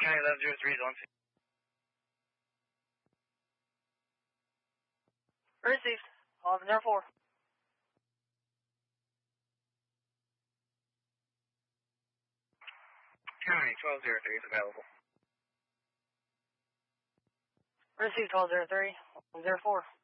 County 1103 is on. Received. 1104. County 1203 is available. Received 1203. 04.